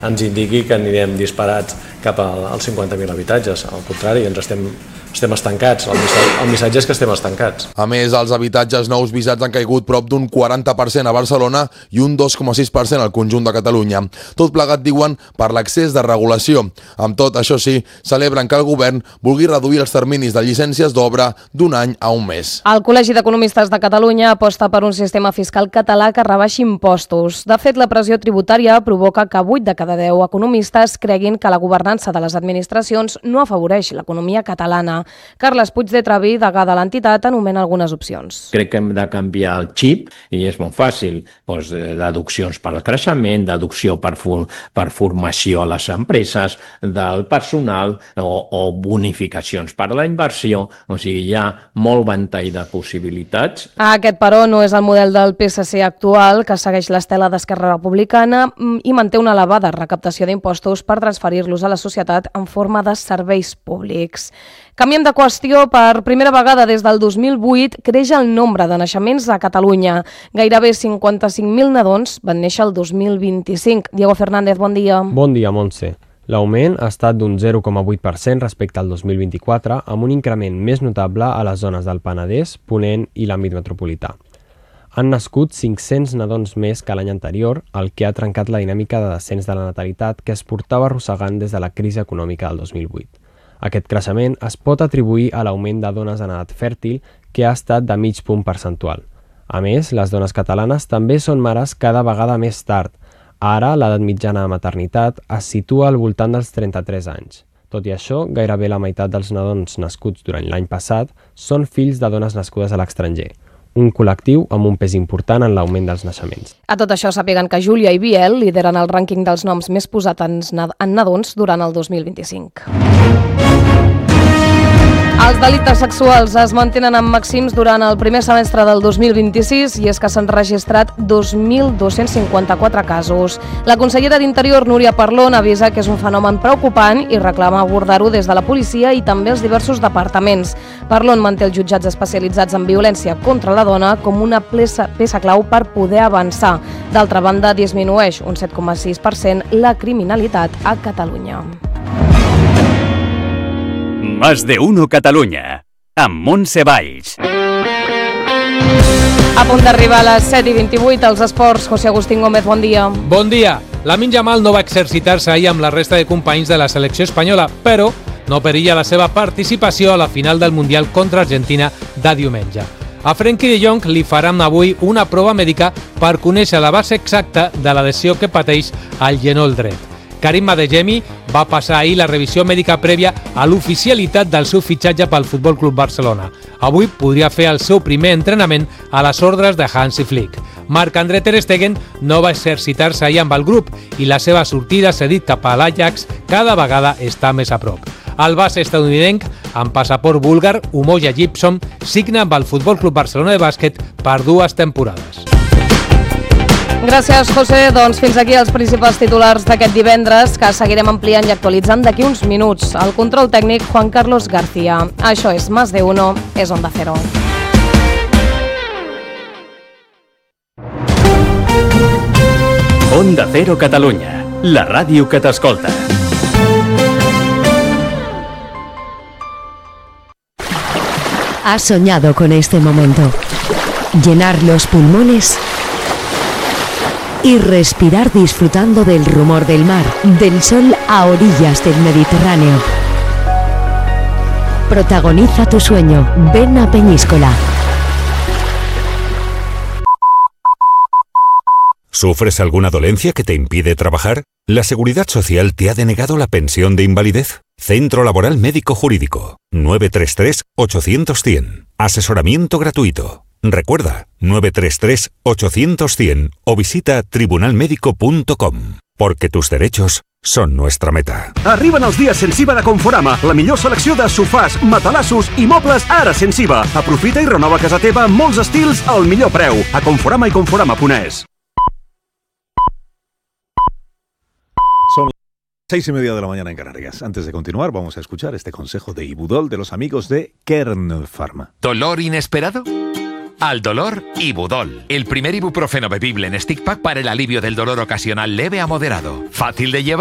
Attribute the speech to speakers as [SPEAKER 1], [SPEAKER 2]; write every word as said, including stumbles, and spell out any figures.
[SPEAKER 1] ens indiqui que anirem disparats cap als cinquanta mil habitatges. Al contrari, ens estem, estem estancats. El missatge, el missatge és que estem estancats.
[SPEAKER 2] A més, els habitatges nous visats han caigut prop d'un quaranta per cent a Barcelona i un dos coma sis per cent al conjunt de Catalunya. Tot plegat, diuen, per l'excés de regulació. Amb tot, això sí, celebren que el govern vulgui reduir els terminis de llicències d'obra d'un any a un mes.
[SPEAKER 3] El Col·legi d'Economistes de Catalunya aposta per un sistema fiscal català que rebaixi impostos. De fet, la pressió tributària provoca que vuit de cada deu economistes creguin que la governança de les administracions no afavoreix l'economia catalana. Carles Puig de Traví, degà de l'entitat, anomena algunes opcions.
[SPEAKER 4] Crec que hem de canviar el xip i és molt fàcil. Pues, deduccions per al creixement, deducció per, for, per formació a les empreses, del personal o, o bonificacions per a la inversió. O sigui, hi ha molt ventall de possibilitats.
[SPEAKER 3] Aquest, però, no és el model del P S C actual, que segueix l'estela d'Esquerra Republicana i manté una elevada recaptació d'impostos per transferir-los a la societat en forma de serveis públics. Canviem de qüestió. Per primera vegada des del dos mil vuit creix el nombre de naixements a Catalunya. Gairebé cinquanta-cinc mil nadons van néixer el dos mil vint-i-cinc. Diego Fernández, bon dia.
[SPEAKER 5] Bon dia, Montse. L'augment ha estat d'un zero coma vuit per cent respecte al dos mil vint-i-quatre, amb un increment més notable a les zones del Penedès, Ponent i l'àmbit metropolità. Han nascut cinc-cents nadons més que l'any anterior, el que ha trencat la dinàmica de descens de la natalitat que es portava arrossegant des de la crisi econòmica del dos mil vuit. Aquest creixement es pot atribuir a l'augment de dones en edat fèrtil, que ha estat de mig punt percentual. A més, les dones catalanes també són mares cada vegada més tard. Ara, l'edat mitjana de maternitat es situa al voltant dels trenta-tres anys. Tot i això, gairebé la meitat dels nadons nascuts durant l'any passat són fills de dones nascudes a l'estranger, un col·lectiu amb un pes important en l'augment dels naixements.
[SPEAKER 3] A tot això, sàpiguen que Júlia i Biel lideren el rànquing dels noms més posats en nadons durant el dos mil vint-i-cinc. Els delictes sexuals es mantenen en màxims durant el primer semestre del dos mil vint-i-sis i és que s'han registrat dos mil dos-cents cinquanta-quatre casos. La consellera d'Interior, Núria Parlon, avisa que és un fenomen preocupant i reclama abordar-ho des de la policia i també els diversos departaments. Parlon manté els jutjats especialitzats en violència contra la dona com una peça, peça clau per poder avançar. D'altra banda, disminueix un set coma sis per cent la criminalitat a Catalunya.
[SPEAKER 6] Más de uno Catalunya, amb Montse Valls.
[SPEAKER 3] A punt d'arribar a les set i vint-i-vuit als esports, José Agustín Gómez, bon dia.
[SPEAKER 7] Bon dia. Lamine Yamal no va exercitar-se ahir amb la resta de companys de la selecció espanyola, però no perilla la seva participació a la final del Mundial contra Argentina de diumenge. A Frenkie de Jong li faran avui una prova mèdica per conèixer la base exacta de la lesió que pateix al genoll dret. Karim Adeyemi va passar ahir la revisió mèdica prèvia a l'oficialitat del seu fitxatge pel Futbol Club Barcelona. Avui podria fer el seu primer entrenament a les ordres de Hansi Flick. Marc-André Ter Stegen no va exercitar-se ahir amb el grup i la seva sortida cedit cap a l'Ajax cada vegada està més a prop. El base estadounidenc, amb passaport búlgar, Umoja Gibson, signa amb el Futbol Club Barcelona de bàsquet per dues temporades.
[SPEAKER 3] Gràcies, José. Doncs fins aquí els principals titulars d'aquest divendres, que seguirem ampliant i actualitzant d'aquí uns minuts. El control tècnic, Juan Carlos García. Això és Más de Uno, és Onda Cero.
[SPEAKER 6] Onda Cero Catalunya, la ràdio que t'escolta.
[SPEAKER 8] Has soñado con este momento. Llenar los pulmones y respirar disfrutando del rumor del mar, del sol a orillas del Mediterráneo. Protagoniza tu sueño. Ven a Peñíscola.
[SPEAKER 9] ¿Sufres alguna dolencia que te impide trabajar? ¿La Seguridad Social te ha denegado la pensión de invalidez? Centro Laboral Médico Jurídico. nueve tres tres, ochocientos, cien. Asesoramiento gratuito. Recuerda, nueve tres tres, ochocientos, cien o visita tribunal médico punto com, porque tus derechos són nostra meta.
[SPEAKER 10] Arriben els dies Sensiva de Conforama, la millor selecció de sofàs, matalassos i mobles ara Sensiva. Aprofita i renova casa teva amb molts estils al millor preu. A Conforama i conforama punt es.
[SPEAKER 11] Son las seis y media de la mañana en Canarias. Antes de continuar, vamos a escuchar este consejo de Ibudol de los amigos de Kern Pharma.
[SPEAKER 12] ¿Dolor inesperado? al dolor, Ibudol. El primer ibuprofeno bebible en stick pack para el alivio del dolor ocasional leve a moderado. Fácil de llevar.